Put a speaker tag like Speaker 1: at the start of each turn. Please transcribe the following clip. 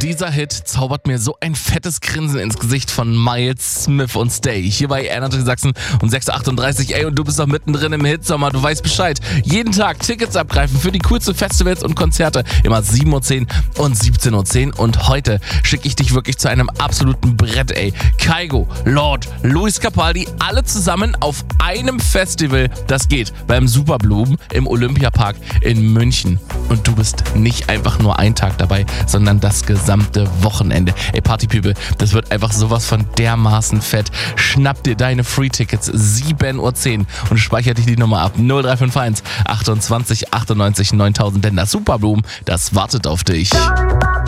Speaker 1: Dieser Hit zaubert mir so ein fettes Grinsen ins Gesicht von Miles, Smith und Stay. Hier bei Energy Sachsen um 6.38 Uhr. Ey, und du bist doch mittendrin im Hitsommer, du weißt Bescheid. Jeden Tag Tickets abgreifen für die coolsten Festivals und Konzerte. Immer 7.10 Uhr und 17.10 Uhr. Und heute schicke ich dich wirklich zu einem absoluten Brett, ey. Kygo, Lord, Luis Capaldi, alle zusammen auf einem Festival. Das geht beim Superblumen im Olympiapark in München. Und du bist nicht einfach nur ein Tag dabei, sondern das gesamte Wochenende. Ey, Partypübel, das wird einfach sowas von dermaßen fett. Schnapp dir deine Free-Tickets 7.10 Uhr und speicher dich die Nummer ab 0351 28 98 9000, denn das Superblumen, das wartet auf dich.